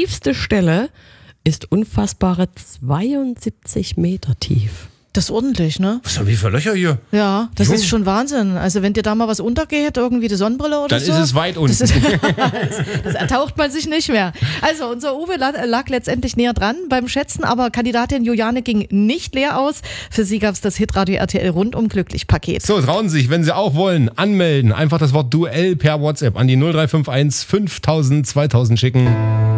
tiefste Stelle ist unfassbare 72 Meter tief. Das ist ordentlich, ne? Was haben wir für Löcher hier? Ja, das ist schon Wahnsinn. Also wenn dir da mal was untergeht, irgendwie die Sonnenbrille oder Dann so. ist es weit unten. Das ertaucht man sich nicht mehr. Also unser Uwe lag letztendlich näher dran beim Schätzen, aber Kandidatin Juliane ging nicht leer aus. Für sie gab es das Hitradio RTL rundum glücklich Paket. So, trauen Sie sich, wenn Sie auch wollen, anmelden. Einfach das Wort Duell per WhatsApp an die 0351 5000 2000 schicken.